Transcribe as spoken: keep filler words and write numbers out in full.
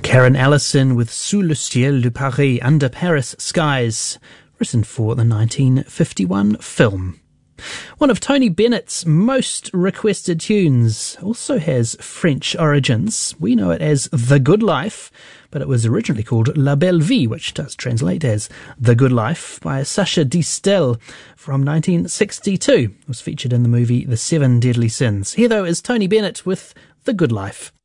Karen Allison with Sous le ciel de Paris, Under Paris Skies, written for the nineteen fifty-one film. One of Tony Bennett's most requested tunes also has French origins. We know it as The Good Life, but it was originally called La Belle Vie, which does translate as The Good Life, by Sacha Distel from nineteen sixty-two. It was featured in the movie The Seven Deadly Sins. Here, though, is Tony Bennett with The Good Life.